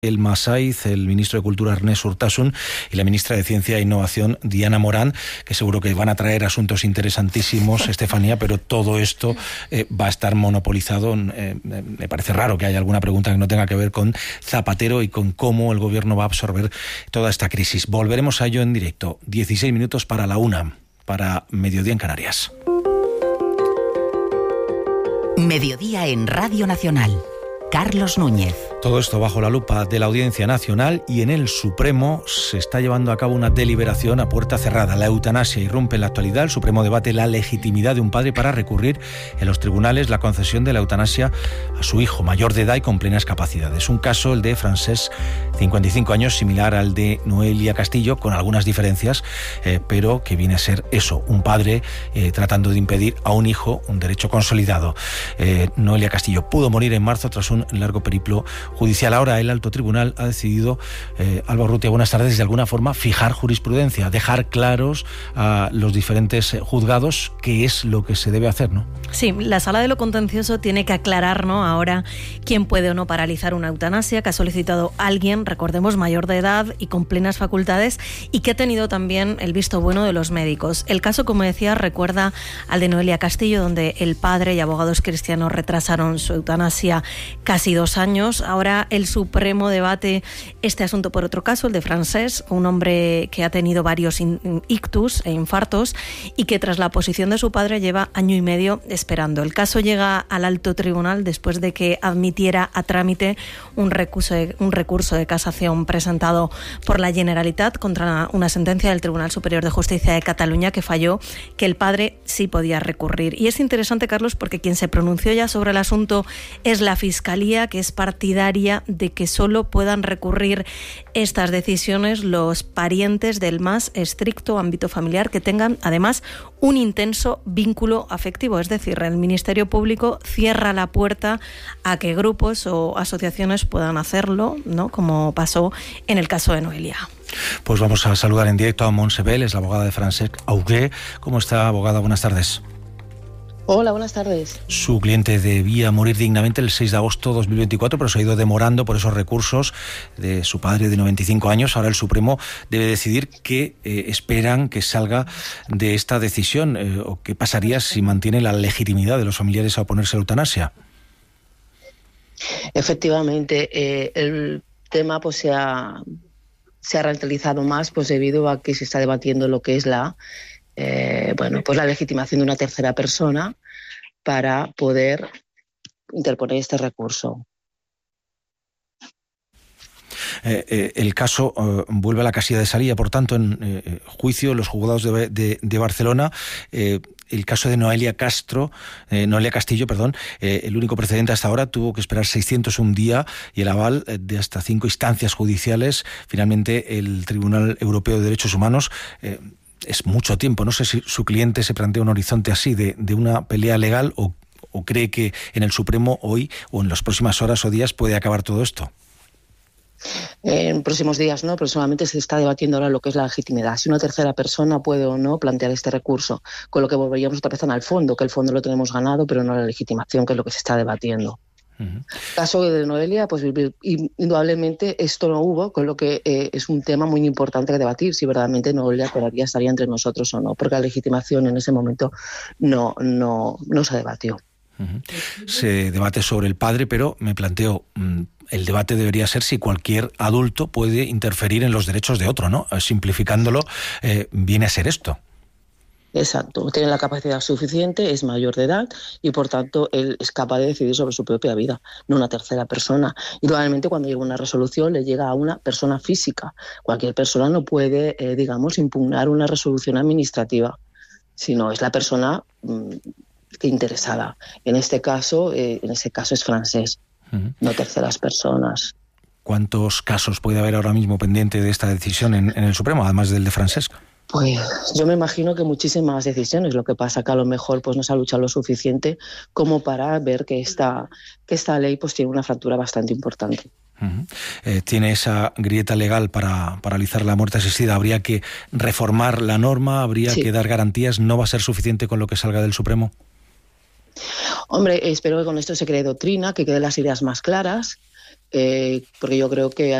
Elma Saiz, el ministro de Cultura Ernest Urtasun y la ministra de Ciencia e Innovación Diana Morán, que seguro que van a traer asuntos interesantísimos, Estefanía, pero todo esto va a estar monopolizado. Me parece raro que haya alguna pregunta que no tenga que ver con Zapatero y con cómo el gobierno va a absorber toda esta crisis. Volveremos a ello en directo. 16 minutos para la 1, para Mediodía en Canarias. Mediodía en Radio Nacional. Carlos Núñez. Todo esto bajo la lupa de la Audiencia Nacional, y en el Supremo se está llevando a cabo una deliberación a puerta cerrada. La eutanasia irrumpe en la actualidad. El Supremo debate la legitimidad de un padre para recurrir en los tribunales la concesión de la eutanasia a su hijo, mayor de edad y con plenas capacidades. Un caso, el de Francesc, 55 años, similar al de Noelia Castillo, con algunas diferencias, pero que viene a ser eso, un padre tratando de impedir a un hijo un derecho consolidado. Noelia Castillo pudo morir en marzo tras un largo periplo judicial. Ahora el alto tribunal ha decidido, Alba Urrutia, buenas tardes, de alguna forma fijar jurisprudencia, dejar claros a los diferentes juzgados qué es lo que se debe hacer, ¿no? Sí, la Sala de lo Contencioso tiene que aclarar, ¿no?, ahora quién puede o no paralizar una eutanasia que ha solicitado alguien, recordemos, mayor de edad y con plenas facultades, y que ha tenido también el visto bueno de los médicos. El caso, como decía, recuerda al de Noelia Castillo, donde el padre y abogados cristianos retrasaron su eutanasia casi 2 años. Ahora el Supremo debate este asunto por otro caso, el de Francesc, un hombre que ha tenido varios ictus e infartos y que tras la oposición de su padre lleva 1 año y medio esperando. El caso llega al alto tribunal después de que admitiera a trámite un recurso de casación presentado por la Generalitat contra una sentencia del Tribunal Superior de Justicia de Cataluña que falló que el padre sí podía recurrir. Y es interesante, Carlos, porque quien se pronunció ya sobre el asunto es la Fiscalía, que es partidaria de que solo puedan recurrir estas decisiones los parientes del más estricto ámbito familiar que tengan además un intenso vínculo afectivo. Es decir, el Ministerio Público cierra la puerta a que grupos o asociaciones puedan hacerlo, ¿no?, como pasó en el caso de Noelia. Pues vamos a saludar en directo a Montse Bel, es la abogada de Francesc Augué. ¿Cómo está, abogada? Buenas tardes. Hola, buenas tardes. Su cliente debía morir dignamente el 6 de agosto de 2024, pero se ha ido demorando por esos recursos de su padre de 95 años. Ahora el Supremo debe decidir qué esperan que salga de esta decisión, o qué pasaría si mantiene la legitimidad de los familiares a oponerse a la eutanasia. Efectivamente, el tema pues se ha ralentizado más pues debido a que se está debatiendo lo que es la legitimación de una tercera persona para poder interponer este recurso. El caso vuelve a la casilla de salida, por tanto, en juicio en los juzgados de Barcelona. El caso de Noelia Castillo, el único precedente hasta ahora, tuvo que esperar 601 días y el aval de hasta 5 instancias judiciales. Finalmente, el Tribunal Europeo de Derechos Humanos. Es mucho tiempo. No sé si su cliente se plantea un horizonte así de una pelea legal o cree que en el Supremo hoy o en las próximas horas o días puede acabar todo esto. En próximos días no, pero solamente se está debatiendo ahora lo que es la legitimidad. Si una tercera persona puede o no plantear este recurso, con lo que volveríamos otra vez al fondo, que el fondo lo tenemos ganado, pero no la legitimación, que es lo que se está debatiendo. El caso de Noelia, pues indudablemente esto no hubo, con lo que es un tema muy importante que debatir, si verdaderamente Noelia todavía estaría entre nosotros o no, porque la legitimación en ese momento no se debatió. Se debate sobre el padre, pero me planteo, el debate debería ser si cualquier adulto puede interferir en los derechos de otro, ¿no? Simplificándolo, viene a ser esto. Exacto, tiene la capacidad suficiente, es mayor de edad y por tanto él es capaz de decidir sobre su propia vida, no una tercera persona. Y normalmente cuando llega una resolución le llega a una persona física. Cualquier persona no puede, impugnar una resolución administrativa, sino es la persona interesada. En este caso es Francesc, no terceras personas. ¿Cuántos casos puede haber ahora mismo pendiente de esta decisión en el Supremo, además del de Francesc? Pues yo me imagino que muchísimas decisiones. Lo que pasa que a lo mejor pues no se ha luchado lo suficiente como para ver que esta ley pues tiene una fractura bastante importante. Tiene esa grieta legal para paralizar la muerte asistida. ¿Habría que reformar la norma? ¿Habría que dar garantías? ¿No va a ser suficiente con lo que salga del Supremo? Hombre, espero que con esto se cree doctrina, que queden las ideas más claras porque yo creo que